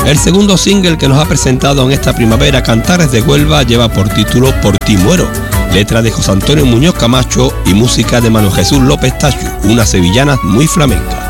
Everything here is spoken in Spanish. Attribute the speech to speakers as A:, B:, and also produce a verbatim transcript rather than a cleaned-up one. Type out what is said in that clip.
A: El segundo single que nos ha presentado en esta primavera, Cantares de Huelva, lleva por título Por ti muero, letra de José Antonio Muñoz Camacho y música de Manuel Jesús López Tachu, unas sevillanas muy flamencas.